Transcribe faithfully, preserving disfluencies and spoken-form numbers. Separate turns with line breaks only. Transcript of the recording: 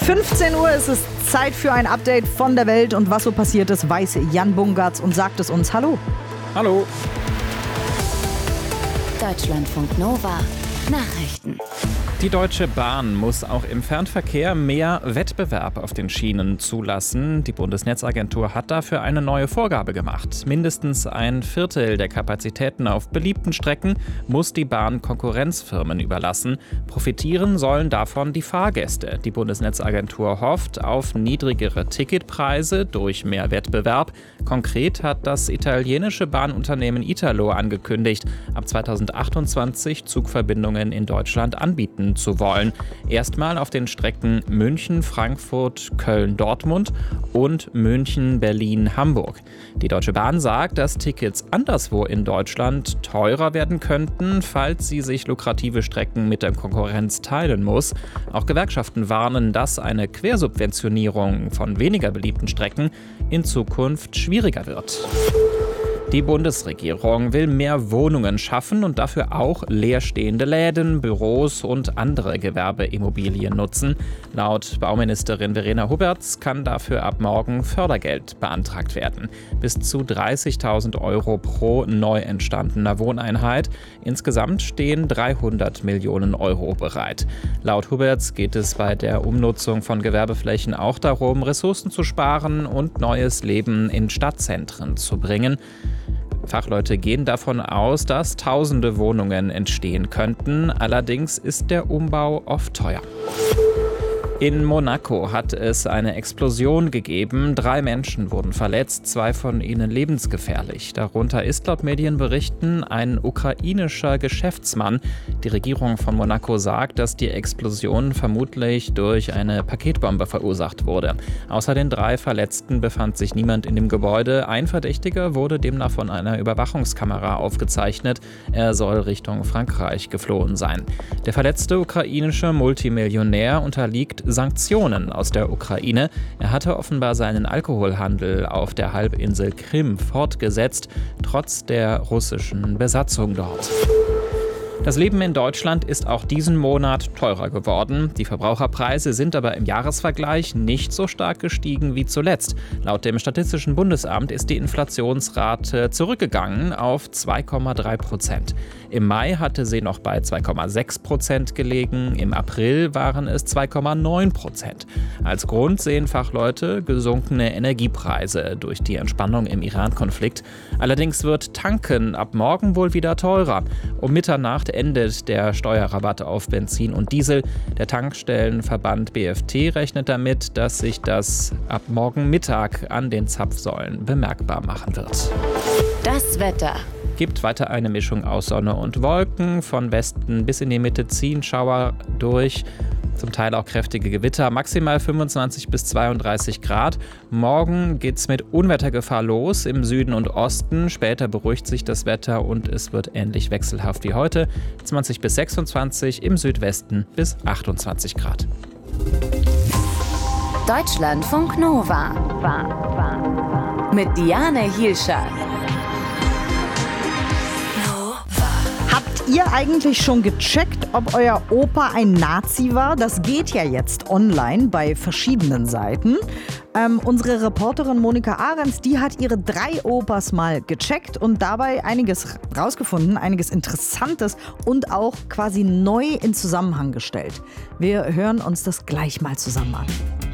fünfzehn Uhr ist es Zeit für ein Update von der Welt und was so passiert ist, weiß Jan Bungartz und sagt es uns. Hallo.
Hallo.
Deutschlandfunk Nova Nachrichten.
Die Deutsche Bahn muss auch im Fernverkehr mehr Wettbewerb auf den Schienen zulassen. Die Bundesnetzagentur hat dafür eine neue Vorgabe gemacht. Mindestens ein Viertel der Kapazitäten auf beliebten Strecken muss die Bahn Konkurrenzfirmen überlassen. Profitieren sollen davon die Fahrgäste. Die Bundesnetzagentur hofft auf niedrigere Ticketpreise durch mehr Wettbewerb. Konkret hat das italienische Bahnunternehmen Italo angekündigt, ab zweitausendachtundzwanzig Zugverbindungen in Deutschland anbieten zu wollen. Erstmal auf den Strecken München, Frankfurt, Köln, Dortmund und München, Berlin, Hamburg. Die Deutsche Bahn sagt, dass Tickets anderswo in Deutschland teurer werden könnten, falls sie sich lukrative Strecken mit der Konkurrenz teilen muss. Auch Gewerkschaften warnen, dass eine Quersubventionierung von weniger beliebten Strecken in Zukunft schwieriger wird. Die Bundesregierung will mehr Wohnungen schaffen und dafür auch leerstehende Läden, Büros und andere Gewerbeimmobilien nutzen. Laut Bauministerin Verena Huberts kann dafür ab morgen Fördergeld beantragt werden. Bis zu dreißigtausend Euro pro neu entstandener Wohneinheit. Insgesamt stehen dreihundert Millionen Euro bereit. Laut Huberts geht es bei der Umnutzung von Gewerbeflächen auch darum, Ressourcen zu sparen und neues Leben in Stadtzentren zu bringen. Fachleute gehen davon aus, dass tausende Wohnungen entstehen könnten. Allerdings ist der Umbau oft teuer. In Monaco hat es eine Explosion gegeben. Drei Menschen wurden verletzt, zwei von ihnen lebensgefährlich. Darunter ist laut Medienberichten ein ukrainischer Geschäftsmann. Die Regierung von Monaco sagt, dass die Explosion vermutlich durch eine Paketbombe verursacht wurde. Außer den drei Verletzten befand sich niemand in dem Gebäude. Ein Verdächtiger wurde demnach von einer Überwachungskamera aufgezeichnet. Er soll Richtung Frankreich geflohen sein. Der verletzte ukrainische Multimillionär unterliegt Sanktionen aus der Ukraine. Er hatte offenbar seinen Alkoholhandel auf der Halbinsel Krim fortgesetzt, trotz der russischen Besatzung dort. Das Leben in Deutschland ist auch diesen Monat teurer geworden. Die Verbraucherpreise sind aber im Jahresvergleich nicht so stark gestiegen wie zuletzt. Laut dem Statistischen Bundesamt ist die Inflationsrate zurückgegangen auf zwei Komma drei Prozent. Im Mai hatte sie noch bei zwei Komma sechs Prozent gelegen, im April waren es zwei Komma neun Prozent. Als Grund sehen Fachleute gesunkene Energiepreise durch die Entspannung im Iran-Konflikt. Allerdings wird Tanken ab morgen wohl wieder teurer. Um Mitternacht endet der Steuerrabatt auf Benzin und Diesel. Der Tankstellenverband B F T rechnet damit, dass sich das ab morgen Mittag an den Zapfsäulen bemerkbar machen wird.
Das Wetter.
Gibt weiter eine Mischung aus Sonne und Wolken. Von Westen bis in die Mitte ziehen Schauer durch. Zum Teil auch kräftige Gewitter, maximal fünfundzwanzig bis zweiunddreißig Grad. Morgen geht's mit Unwettergefahr los im Süden und Osten. Später beruhigt sich das Wetter und es wird ähnlich wechselhaft wie heute. zwanzig bis sechsundzwanzig, im Südwesten bis achtundzwanzig Grad.
Deutschlandfunk Nova mit Diane Hielscher.
Habt ihr eigentlich schon gecheckt, ob euer Opa ein Nazi war? Das geht ja jetzt online bei verschiedenen Seiten. Ähm, unsere Reporterin Monika Ahrens, die hat ihre drei Opas mal gecheckt und dabei einiges rausgefunden, einiges Interessantes und auch quasi neu in Zusammenhang gestellt. Wir hören uns das gleich mal zusammen an.